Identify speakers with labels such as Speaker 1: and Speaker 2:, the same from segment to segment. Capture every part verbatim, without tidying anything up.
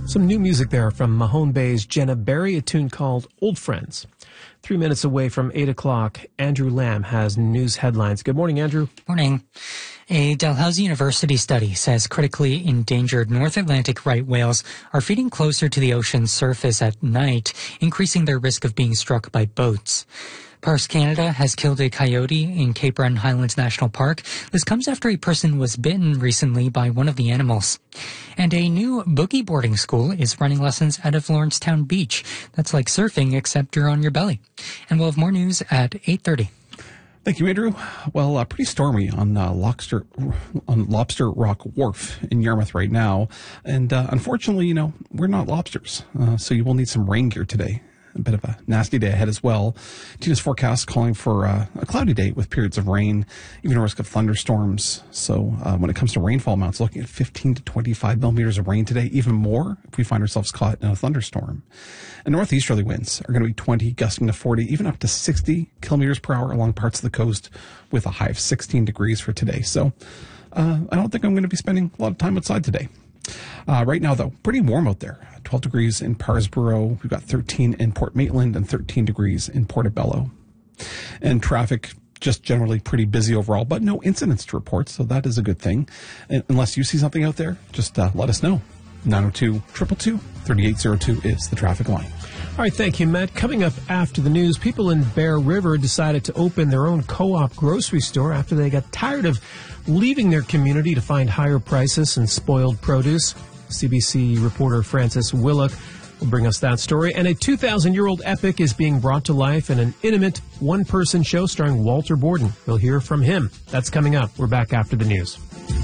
Speaker 1: Some new music there from Mahone Bay's Jenna Berry, a tune called Old Friends. Three minutes away from eight o'clock, Andrew Lamb has news headlines. Good morning, Andrew.
Speaker 2: Morning. A Dalhousie University study says critically endangered North Atlantic right whales are feeding closer to the ocean's surface at night, increasing their risk of being struck by boats. Parks Canada has killed a coyote in Cape Breton Highlands National Park. This comes after a person was bitten recently by one of the animals. And a new boogie boarding school is running lessons out of Lawrencetown Beach. That's like surfing, except you're on your belly. And we'll have more news at eight thirty.
Speaker 3: Thank you, Andrew. Well, uh, pretty stormy on uh, Lobster on Lobster Rock Wharf in Yarmouth right now. And uh, unfortunately, you know, we're not lobsters, uh, so you will need some rain gear today. A bit of a nasty day ahead as well. Tina's forecast calling for uh, a cloudy day with periods of rain, even a risk of thunderstorms. So uh, when it comes to rainfall amounts, looking at fifteen to twenty-five millimeters of rain today, even more if we find ourselves caught in a thunderstorm. And northeasterly winds are going to be twenty, gusting to forty, even up to sixty kilometers per hour along parts of the coast with a high of sixteen degrees for today. So uh, I don't think I'm going to be spending a lot of time outside today. Uh, right now, though, pretty warm out there. twelve degrees in Parsboro. We've got thirteen in Port Maitland and thirteen degrees in Portobello. And traffic just generally pretty busy overall, but no incidents to report, so that is a good thing. And unless you see something out there, just uh, let us know. nine oh two, two two two, three eight zero two is the traffic line.
Speaker 1: All right, thank you, Matt. Coming up after the news, people in Bear River decided to open their own co-op grocery store after they got tired of leaving their community to find higher prices and spoiled produce. C B C reporter Francis Willock will bring us that story. And a two thousand year old epic is being brought to life in an intimate one-person show starring Walter Borden. We'll hear from him. That's coming up. We're back after the news.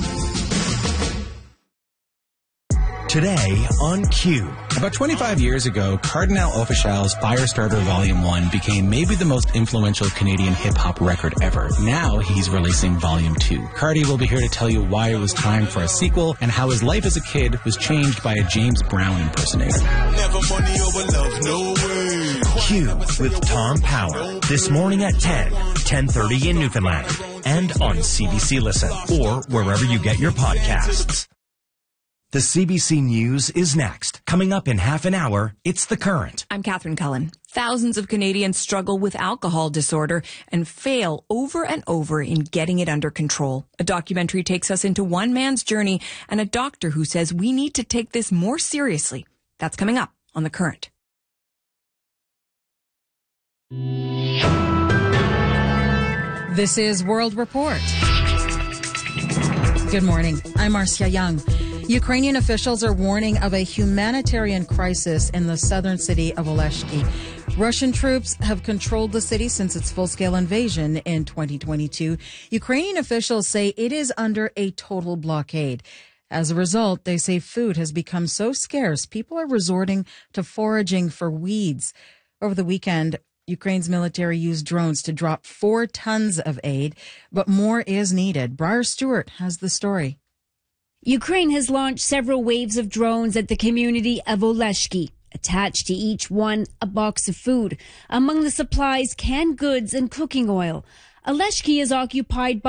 Speaker 4: Today on Q.
Speaker 5: About twenty-five years ago, Cardinal Offishal's Firestarter Volume one became maybe the most influential Canadian hip-hop record ever. Now he's releasing Volume two. Cardi will be here to tell you why it was time for a sequel and how his life as a kid was changed by a James Brown impersonator.
Speaker 4: Never money over love, no way. Q with Tom Power. This morning at ten, ten thirty in Newfoundland. And on C B C Listen or wherever you get your podcasts. The C B C News is next. Coming up in half an hour, it's The Current.
Speaker 6: I'm Catherine Cullen. Thousands of Canadians struggle with alcohol disorder and fail over and over in getting it under control. A documentary takes us into one man's journey and a doctor who says we need to take this more seriously. That's coming up on The Current.
Speaker 7: This is World Report. Good morning. I'm Marcia Young. Ukrainian officials are warning of a humanitarian crisis in the southern city of Oleshki. Russian troops have controlled the city since its full-scale invasion in twenty twenty-two. Ukrainian officials say it is under a total blockade. As a result, they say food has become so scarce, people are resorting to foraging for weeds. Over the weekend, Ukraine's military used drones to drop four tons of aid, but more is needed. Briar Stewart has the story.
Speaker 8: Ukraine has launched several waves of drones at the community of Oleshki. Attached to each one, a box of food. Among the supplies, canned goods and cooking oil. Oleshki is occupied by